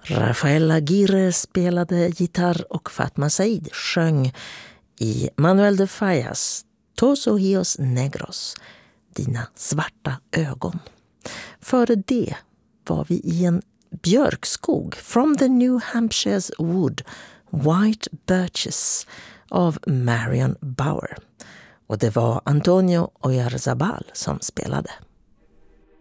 Rafael Aguirre spelade gitarr och Fatma Said sjöng i Manuel de Fallas Tus ojos negros, dina svarta ögon. Före det var vi i en björkskog, From the New Hampshire's Wood, White Birches av Marion Bauer. Och det var Antonio Oyarzabal som spelade.